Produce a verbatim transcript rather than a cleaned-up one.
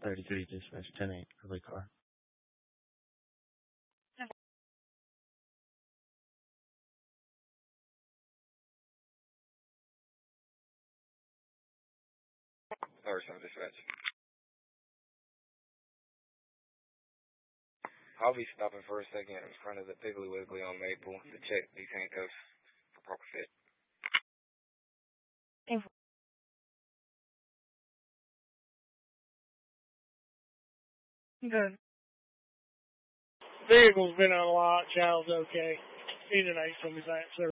thirty-three dispatch, ten eight, early car. Sorry, some dispatch. I'll be stopping for a second in front of the Piggly Wiggly on Maple to check these handcuffs for proper fit. Good. Vehicle's been unlocked. Child's okay. He's an eight seventy-five.